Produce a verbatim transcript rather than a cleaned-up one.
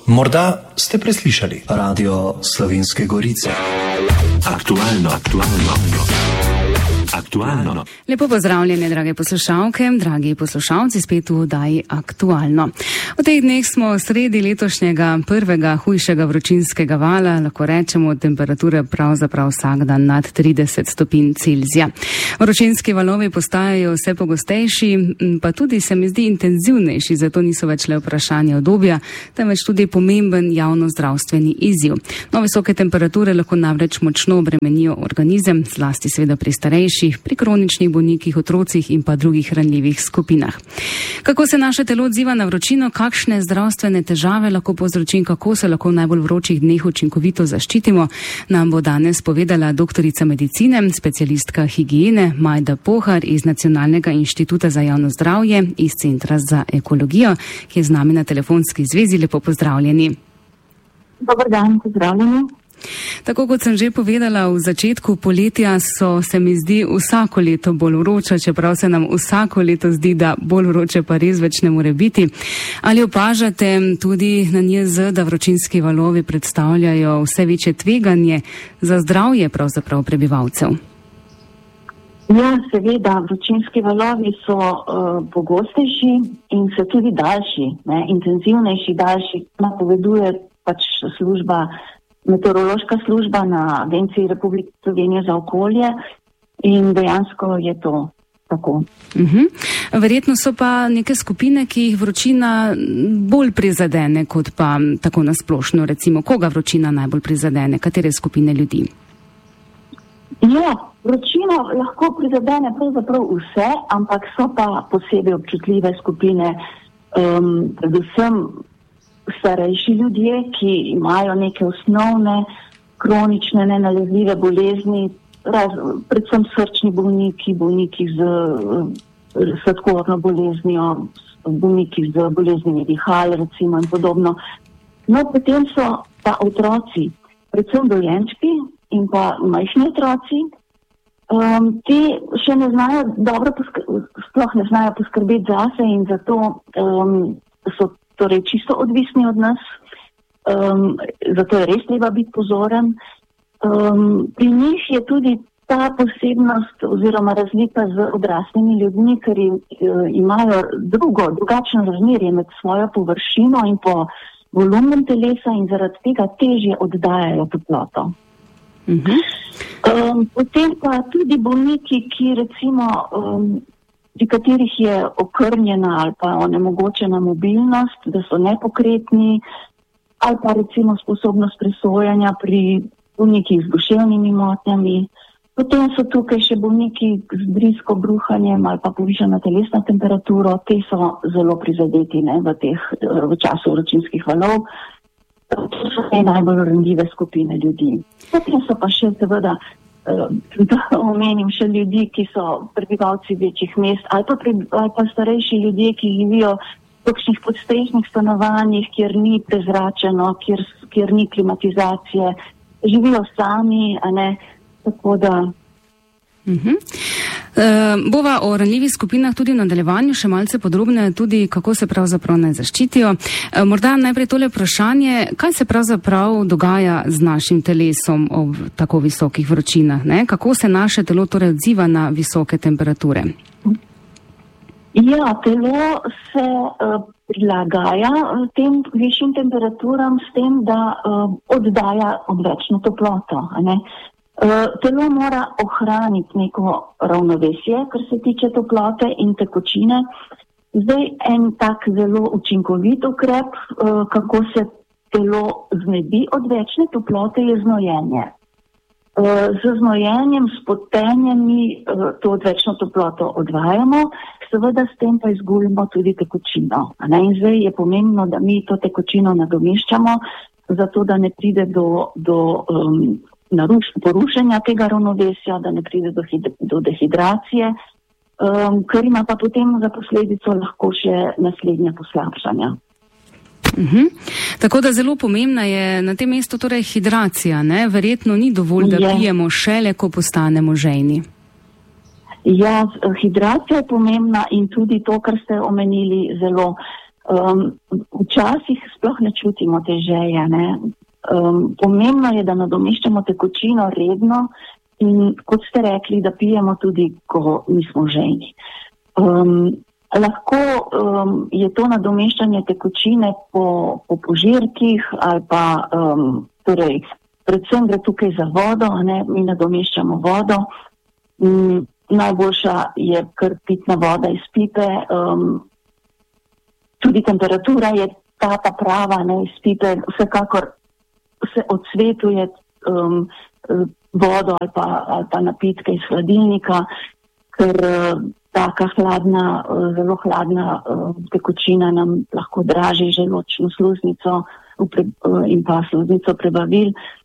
Morda ste preslišali Radio Slovenske Gorice. Aktualno, aktualno, aktualno. Lepo pozdravljene, drage poslušalke, dragi poslušalci, spet v oddaji Aktualno. V teh dneh smo sredi letošnjega prvega hujšega vročinskega vala, lahko rečemo, temperature pravzaprav vsak dan nad trideset stopinj Celzija. Vročinski valovi postajajo vse pogostejši, pa tudi se mi zdi intenzivnejši, zato niso več le vprašanje obdobja, temveč tudi pomemben javnozdravstveni izziv. No, visoke temperature lahko namreč močno bremenijo organizem, zlasti seveda pri starejših, pri kroničnih bolnikih, otrocih in pa drugih ranljivih skupinah. Kako se naše telo odziva na vročino, kakšne zdravstvene težave lahko povzroči in kako se lahko v najbolj vročih dneh učinkovito zaščitimo, nam bo danes povedala doktorica medicine, specialistka higiene Majda Pohar iz Nacionalnega inštituta za javno zdravje iz Centra za ekologijo, ki je z nami na telefonski zvezi. Lepo pozdravljeni. Dobar dan, pozdravljeni. Tako kot sem že povedala, v začetku poletja so, se mi zdi, vsako leto bolj vroča, čeprav se nam vsako leto zdi, da bolj vroče pa res več ne more biti. Ali opažate tudi na N I J Z, da vročinski valovi predstavljajo vse večje tveganje za zdravje pravzaprav prebivalcev? Ja, seveda, vročinski valovi so uh, pogostejši in so tudi daljši, ne, intenzivnejši, daljši, napoveduje pač služba meteorološka služba na Agenciji Republike Slovenije za okolje in dejansko je to tako. Uh-huh. Verjetno so pa neke skupine, ki jih vročina bolj prizadene kot pa tako nasplošno, recimo koga vročina najbolj prizadene, katere skupine ljudi? Ja, vročina lahko prizadene pravzaprav vse, ampak so pa posebej občutljive skupine, um, predvsem starejši ljudje, ki imajo neke osnovne kronične nenalezljive bolezni, raz, predvsem srčni bolniki, bolniki z uh, sladkorno boleznijo, bolniki z boleznimi dihal, recimo in podobno. No, potem so pa otroci, predvsem dojenčki in pa majhni otroci, um, ti še ne znajo dobro, poskr- sploh ne znajo poskrbeti zase in zato um, so torej čisto odvisni od nas, um, zato je res treba biti pozoren. Um, pri njih je tudi ta posebnost oziroma razlika z odraslimi ljudmi, ker imajo drugo, drugačno razmerje med svojo površino in po volumnom telesa in zaradi tega težje oddajajo toploto. Uh-huh. Um, potem pa tudi bolniki, ki recimo um, pri katerih je okrnjena ali pa onemogočena mobilnost, da so nepokretni, ali pa recimo sposobnost presojanja pri bolnikih z duševnimi motnjami. Potem so tukaj še bolniki z brizko bruhanjem ali pa povišana telesna temperatura, te so zelo prizadeti, ne, v, teh, v času vročinskih valov. To so najbolj ranljive skupine ljudi. Potem so pa še seveda da omenim še ljudi, ki so prebivalci večjih mest ali pa, pre, ali pa starejši ljudje, ki živijo v takšnih podstrešnih stanovanjih, kjer ni prezračeno, kjer, kjer ni klimatizacije, živijo sami, a ne, tako da. Uh-huh. Uh, bova o ranljivih skupinah tudi v nadaljevanju še malce podrobneje, tudi kako se pravzaprav naj zaščitijo. Uh, morda najprej tole vprašanje, kaj se pravzaprav dogaja z našim telesom ob tako visokih vročinah, ne? Kako se naše telo torej odziva na visoke temperature? Ja, telo se uh, prilagaja tem višjim temperaturam s tem, da uh, oddaja odvečno toploto, a ne? Uh, telo mora ohraniti neko ravnovesje, kar se tiče toplote in tekočine. Zdaj en tak zelo učinkovit ukrep, uh, kako se telo znebi odvečne toplote, je znojenje. Uh, z znojenjem, s potenjami uh, to odvečno toploto odvajamo, seveda s tem pa izgubimo tudi tekočino. A ne? In zdaj je pomembno, da mi to tekočino nadomeščamo, zato da ne pride do, do um, naruš, porušenja tega ravnovesja, da ne pride do, hid, do dehidracije, um, ker ima pa potem za posledico lahko še naslednja poslabšanja. Uh-huh. Tako da zelo pomembna je na tem mestu torej hidracija, ne? Verjetno ni dovolj, da je. Pijemo šele, ko postanemo žejni. Ja, hidracija je pomembna in tudi to, kar ste omenili zelo. Um, včasih sploh ne čutimo te žeje. Ne? Um, pomembno je, da nadomeščamo tekočino redno in kot ste rekli, da pijemo tudi, ko nismo žejni. Um, lahko um, je to nadomeščanje tekočine po, po požirkih ali pa um, torej, predvsem gre tukaj za vodo, ne? Mi nadomeščamo vodo. Um, najboljša je kar pitna voda iz pipe. Um, tudi temperatura je ta, ta prava, ne, iz pipe. Vsekakor se odsvetuje um, vodo ali pa, ali pa napitke iz hladilnika, ker uh, taka hladna, uh, zelo hladna uh, tekočina nam lahko draži želodčno sluznico uh, in pa sluznico prebavil.